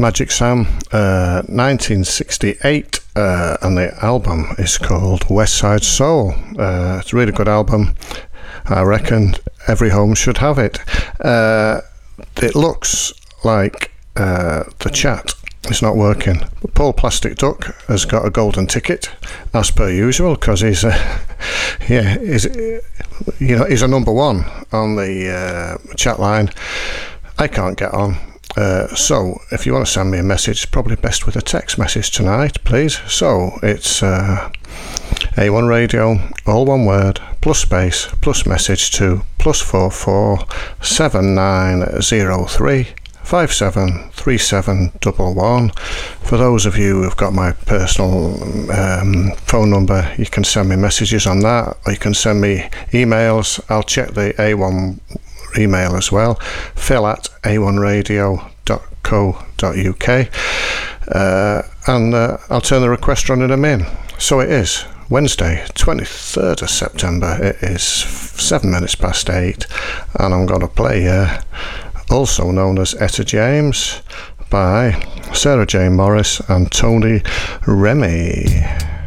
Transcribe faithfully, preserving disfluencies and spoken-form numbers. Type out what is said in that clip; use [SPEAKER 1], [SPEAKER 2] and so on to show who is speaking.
[SPEAKER 1] Magic Sam, uh, nineteen sixty-eight, uh, and the album is called West Side Soul. Uh, it's a really good album. I reckon every home should have it. Uh, it looks like uh, the chat is not working. But Paul Plastic Duck has got a golden ticket, as per usual, because he's, uh, yeah, he's, you know, he's a number one on the uh, chat line. I can't get on. Uh, so if you want to send me a message, it's probably best with a text message tonight, please. So it's uh, A one Radio, all one word, plus space, plus message to plus four four seven nine zero three five seven three seven one one. For those of you who've got my personal um, phone number, you can send me messages on that, or you can send me emails. I'll check the A one email as well, phil at a one radio dot co dot uk, uh, and uh, I'll turn the request running them in. So it is Wednesday, twenty-third of September. It is seven minutes past eight, and I'm going to play uh, also known as Etta James by Sarah Jane Morris and Tony Remy.